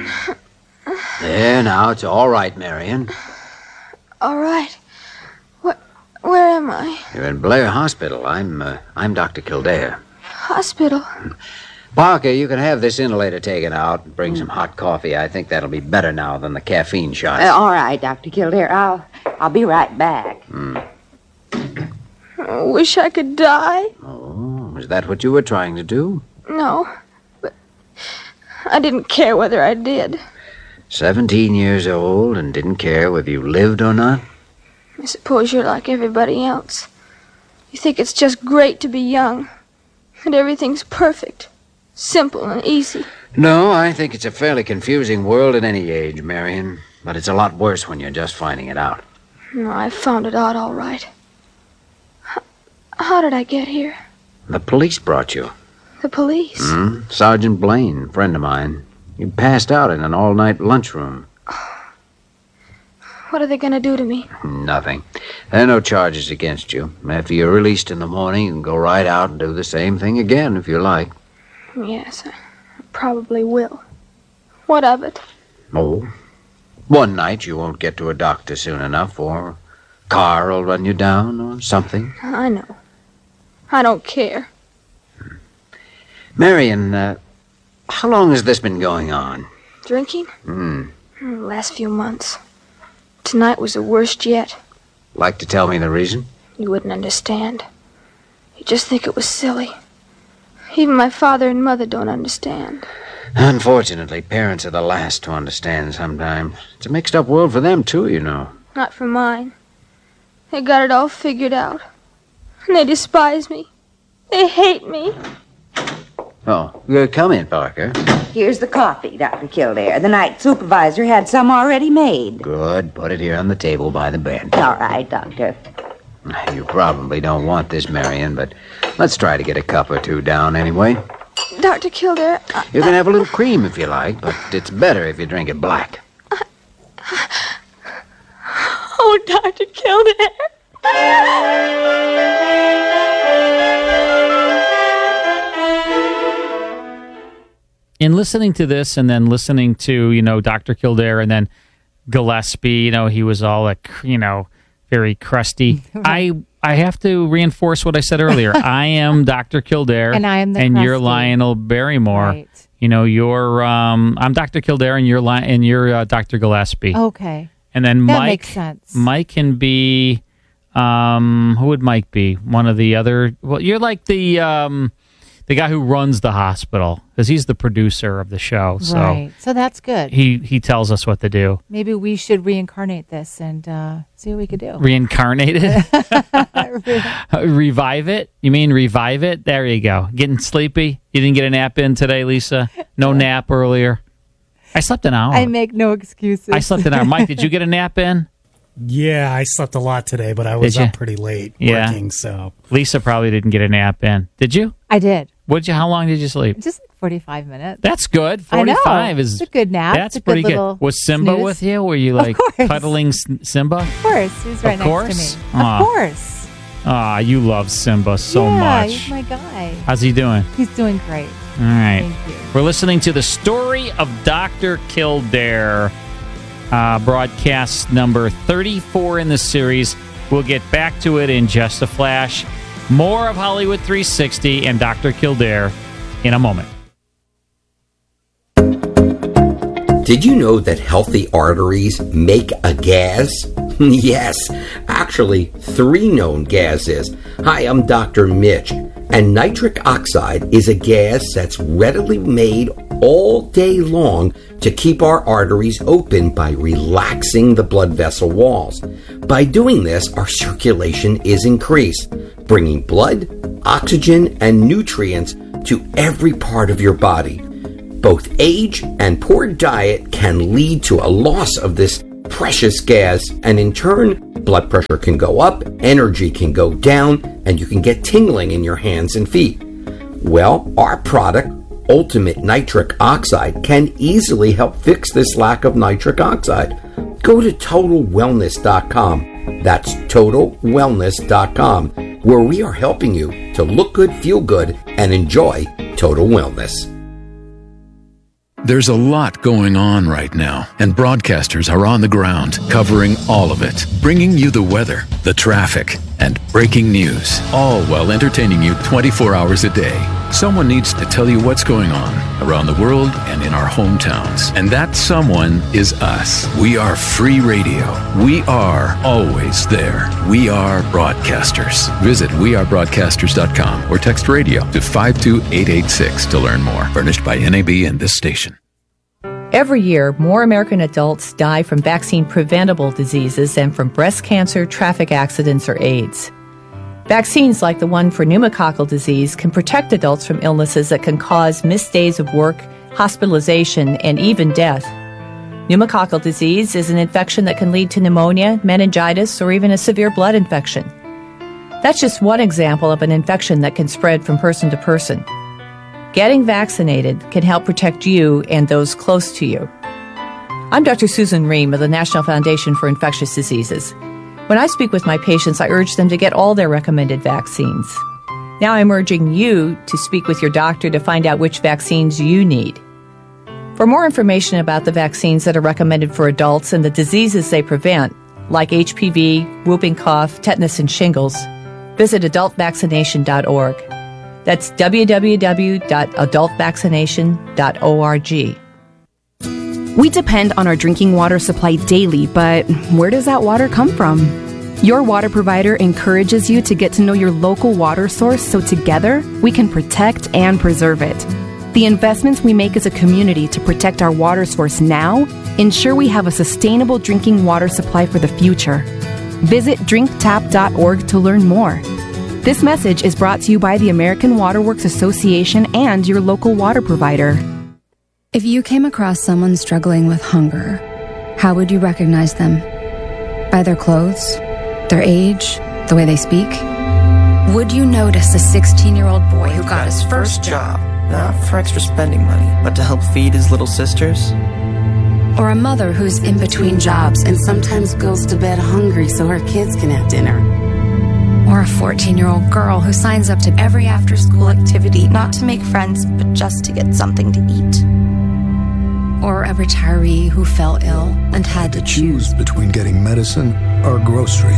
There, now, it's all right, Marion. All right. Where am I? You're in Blair Hospital. I'm Dr. Kildare. Hospital? Parker, you can have this inhalator taken out and bring some hot coffee. I think that'll be better now than the caffeine shots. All right, Dr. Kildare. I'll be right back. I wish I could die. Oh, is that what you were trying to do? No, but I didn't care whether I did. 17 years old and didn't care whether you lived or not? I suppose you're like everybody else. You think it's just great to be young, and everything's perfect, simple and easy. No, I think it's a fairly confusing world at any age, Marion. But it's a lot worse when you're just finding it out. No, I found it out all right. How did I get here? The police brought you. The police? Sergeant Blaine, friend of mine. You passed out in an all-night lunchroom. What are they going to do to me? Nothing. There are no charges against you. After you're released in the morning, you can go right out and do the same thing again if you like. Yes, I probably will. What of it? Oh, one night you won't get to a doctor soon enough, or a car will run you down, or something. I know. I don't care. Marion, how long has this been going on? Drinking? Last few months. Tonight was the worst yet. Like to tell me the reason? You wouldn't understand. You just think it was silly. Even my father and mother don't understand. Unfortunately, parents are the last to understand sometimes. It's a mixed-up world for them, too, you know. Not for mine. They got it all figured out. And they despise me. They hate me. Oh, come in, Parker. Here's the coffee, Dr. Kildare. The night supervisor had some already made. Good. Put it here on the table by the bed. All right, Doctor. You probably don't want this, Marion, but let's try to get a cup or two down anyway. Dr. Kildare... You can have a little cream if you like, but it's better if you drink it black. Oh, Dr. Kildare... In listening to this and then listening to, Dr. Kildare and then Gillespie, he was all like, very crusty. Right. I have to reinforce what I said earlier. I am Dr. Kildare. And I am the And crusty. you're Lionel Barrymore. Right. You're, I'm Dr. Kildare and you're Dr. Gillespie. Okay. And then That Mike. makes sense. Mike can be, who would Mike be? One of the other, well, you're like the guy who runs the hospital, because he's the producer of the show. So Right. So that's good. he tells us what to do. Maybe we should reincarnate this and see what we could do. Reincarnate it? Revive it? You mean revive it? There you go. Getting sleepy? You didn't get a nap in today, Lisa? No nap earlier? I slept an hour. I make no excuses. I slept an hour. Mike, did you get a nap in? Yeah, I slept a lot today, but I was up pretty late working, so... Lisa probably didn't get a nap in. Did you? I did. How long did you sleep? Just 45 minutes. That's good. 45 I know. is It's a good nap. That's It's a pretty good good. little Was Simba snooze. with you? Were you like course. cuddling Simba? Of course. He was right Of course? next to me. Aw. Of course. Ah, you love Simba so yeah, much. he's my guy. How's he doing? He's doing great. All right. Thank you. We're listening to the story of Dr. Kildare, broadcast number 34 in the series. We'll get back to it in just a flash. More of Hollywood 360 and Dr. Kildare in a moment. Did you know that healthy arteries make a gas? Yes, actually 3 known gases. Hi, I'm Dr. Mitch, and nitric oxide is a gas that's readily made all day long to keep our arteries open by relaxing the blood vessel walls. By doing this, our circulation is increased, bringing blood, oxygen, and nutrients to every part of your body. Both age and poor diet can lead to a loss of this precious gas, and in turn, blood pressure can go up, energy can go down, and you can get tingling in your hands and feet. Well, our product, Ultimate Nitric Oxide, can easily help fix this lack of nitric oxide. Go to TotalWellness.com. That's TotalWellness.com, where we are helping you to look good, feel good, and enjoy total wellness. There's a lot going on right now, and broadcasters are on the ground covering all of it, bringing you the weather, the traffic, and breaking news, all while entertaining you 24 hours a day. Someone needs to tell you what's going on around the world and in our hometowns, and that someone is us. We are free radio. We are always there. We are broadcasters. Visit wearebroadcasters.com or text radio to 52886 to learn more. Furnished by NAB and this station. Every year, more American adults die from vaccine-preventable diseases than from breast cancer, traffic accidents, or AIDS. Vaccines like the one for pneumococcal disease can protect adults from illnesses that can cause missed days of work, hospitalization, and even death. Pneumococcal disease is an infection that can lead to pneumonia, meningitis, or even a severe blood infection. That's just one example of an infection that can spread from person to person. Getting vaccinated can help protect you and those close to you. I'm Dr. Susan Ream of the National Foundation for Infectious Diseases. When I speak with my patients, I urge them to get all their recommended vaccines. Now I'm urging you to speak with your doctor to find out which vaccines you need. For more information about the vaccines that are recommended for adults and the diseases they prevent, like HPV, whooping cough, tetanus, and shingles, visit adultvaccination.org. That's www.adultvaccination.org. We depend on our drinking water supply daily, but where does that water come from? Your water provider encourages you to get to know your local water source so together we can protect and preserve it. The investments we make as a community to protect our water source now ensure we have a sustainable drinking water supply for the future. Visit drinktap.org to learn more. This message is brought to you by the American Water Works Association and your local water provider. If you came across someone struggling with hunger, how would you recognize them? By their clothes, their age, the way they speak? Would you notice a 16-year-old boy who got his first job, not for extra spending money, but to help feed his little sisters? Or a mother who's in between jobs and sometimes goes to bed hungry so her kids can have dinner? Or a 14-year-old girl who signs up to every after-school activity not to make friends, but just to get something to eat? Or a retiree who fell ill and had to choose between getting medicine or groceries.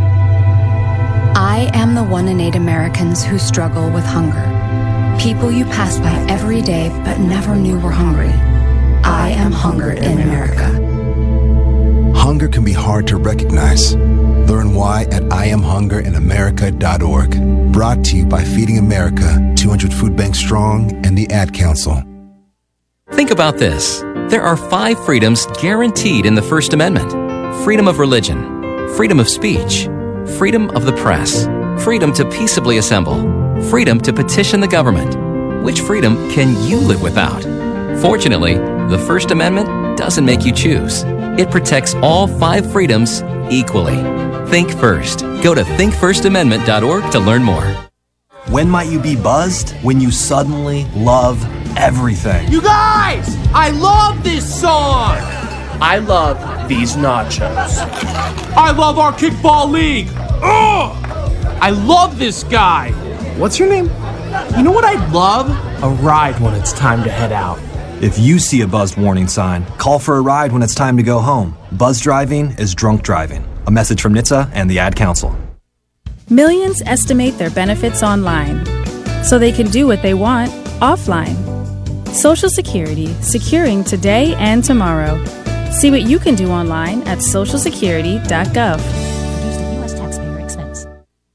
I am the 1 in 8 Americans who struggle with hunger. People you pass by every day but never knew were hungry. I am hunger in America. Hunger can be hard to recognize. Learn why at IamHungerInAmerica.org. Brought to you by Feeding America, 200 Food Banks Strong, and the Ad Council. Think about this. There are 5 freedoms guaranteed in the First Amendment. Freedom of religion, freedom of speech, freedom of the press, freedom to peaceably assemble, freedom to petition the government. Which freedom can you live without? Fortunately, the First Amendment doesn't make you choose. It protects all 5 freedoms equally. Think first. Go to thinkfirstamendment.org to learn more. When might you be buzzed? When you suddenly love everything. You guys! I love this song! I love these nachos. I love our kickball league! Ugh! I love this guy! What's your name? You know what I'd love? A ride when it's time to head out. If you see a buzzed warning sign, call for a ride when it's time to go home. Buzz driving is drunk driving. A message from NHTSA and the Ad Council. Millions estimate their benefits online, so they can do what they want offline. Social Security, securing today and tomorrow. See what you can do online at socialsecurity.gov. Produced at U.S. taxpayer expense.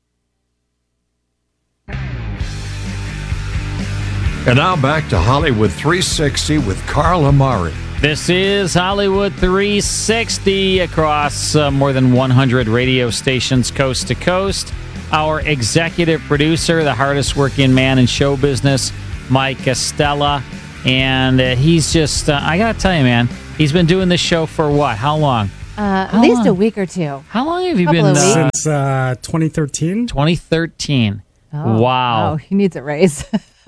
And now back to Hollywood 360 with Carl Amari. This is Hollywood 360 across more than 100 radio stations coast to coast. Our executive producer, the hardest working man in show business, Mike Estella. And he's just, I got to tell you, man, he's been doing this show for what? How long? At least a week or two. How long have you been? Since 2013. 2013. Oh, wow. Oh, he needs a raise.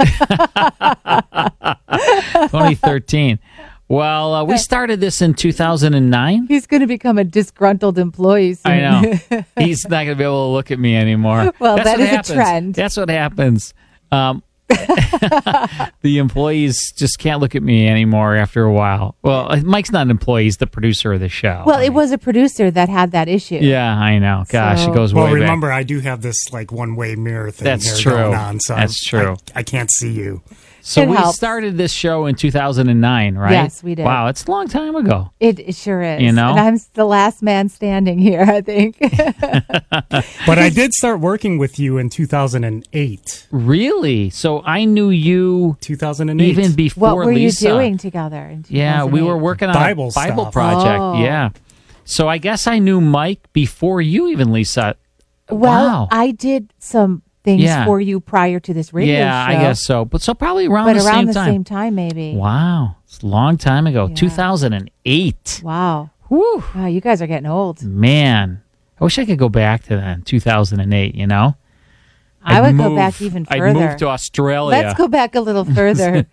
2013. Well, we started this in 2009. He's going to become a disgruntled employee soon. I know. He's not going to be able to look at me anymore. Well, that is happens. a trend. That's what happens. The employees just can't look at me anymore after a while. Well, Mike's not an employee; he's the producer of the show. Well, it was a producer that had that issue. Yeah, I know. Gosh, it goes way back. Well, remember, I do have this like one-way mirror thing going on, so That's true. I can't see you. So we started this show in 2009, right? Yes, we did. Wow, it's a long time ago. It sure is. You know? And I'm the last man standing here, I think. But I did start working with you in 2008. Really? So I knew you 2008. Even before What were Lisa. you doing together in 2008? Yeah, we were working on Bible a Bible stuff. project. Oh. Yeah. So I guess I knew Mike before you even, Lisa. Well, Wow. I did some things Yeah. for you prior to this radio show. Yeah, I guess so. But so probably around But the around same the time. same time, maybe. Wow. It's a long time ago. 2008. Wow. Whew. Wow, you guys are getting old. Man. I wish I could go back to that, 2008, you know? I would go back even further. I'd move to Australia. Let's go back a little further.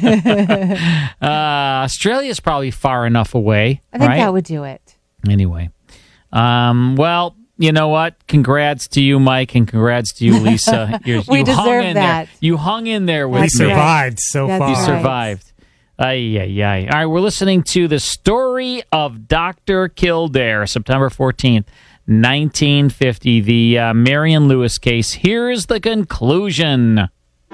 Australia's probably far enough away. I think right? that would do it. Anyway. Well, you know what? Congrats to you, Mike, and congrats to you, Lisa. We you hung deserve in that. There. You hung in there with We me. survived so That's far. You right. survived. Ay, ay, ay. All right, we're listening to The Story of Dr. Kildare, September 14th, 1950, the Marion Lewis case. Here's the conclusion.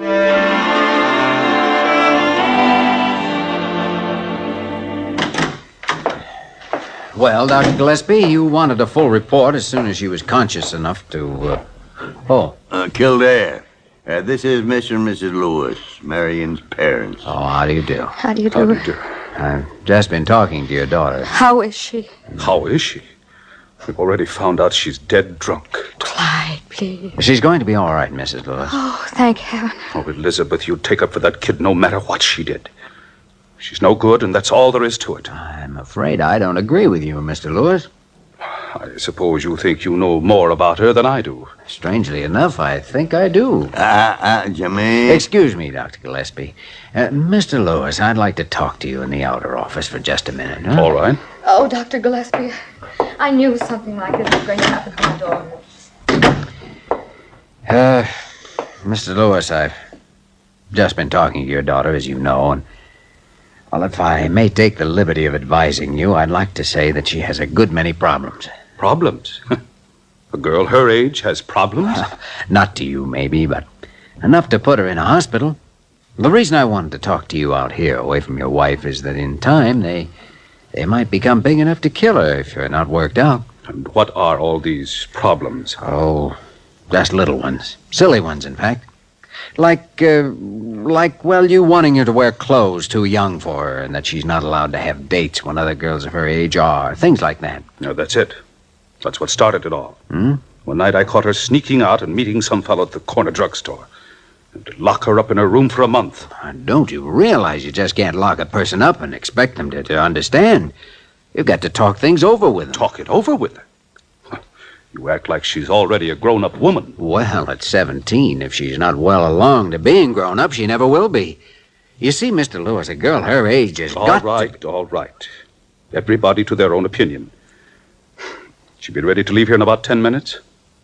Well, Dr. Gillespie, you wanted a full report as soon as she was conscious enough to, Kildare. This is Mr. and Mrs. Lewis, Marion's parents. Oh, how do you do? How do you do? I've just been talking to your daughter. How is she? How is she? We've already found out she's dead drunk. Clyde, please. She's going to be all right, Mrs. Lewis. Oh, thank heaven. Oh, Elizabeth, you'd take up for that kid no matter what she did. She's no good, and that's all there is to it. I'm afraid I don't agree with you, Mr. Lewis. I suppose you think you know more about her than I do. Strangely enough, I think I do. Jimmy. Excuse me, Dr. Gillespie. Mr. Lewis, I'd like to talk to you in the outer office for just a minute. Huh? All right. Oh, Dr. Gillespie, I knew something like this was going to happen to my daughter. Mr. Lewis, I've just been talking to your daughter, as you know, and, well, if I may take the liberty of advising you, I'd like to say that she has a good many problems. Problems? A girl her age has problems? Not to you, maybe, but enough to put her in a hospital. The reason I wanted to talk to you out here, away from your wife, is that in time they might become big enough to kill her if you're not worked out. And what are all these problems? Oh, just little ones. Silly ones, in fact. Like, well, you wanting her to wear clothes too young for her and that she's not allowed to have dates when other girls of her age are. Things like that. No, that's it. That's what started it all. Hmm? One night I caught her sneaking out and meeting some fellow at the corner drugstore. And to lock her up in her room for a month. Don't you realize you just can't lock a person up and expect them to understand? You've got to talk things over with them. Talk it over with her? You act like she's already a grown-up woman. Well, at 17, if she's not well along to being grown up, she never will be. You see, Mr. Lewis, a girl her age has got All right. Everybody to their own opinion. She'll be ready to leave here in about 10 minutes?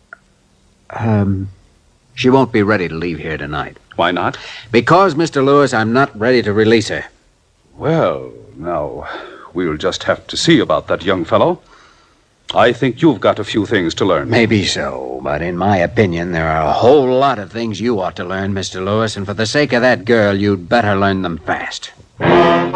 She won't be ready to leave here tonight. Why not? Because, Mr. Lewis, I'm not ready to release her. Well, now, we'll just have to see about that young fellow. I think you've got a few things to learn. Maybe so, but in my opinion, there are a whole lot of things you ought to learn, Mr. Lewis, and for the sake of that girl, you'd better learn them fast.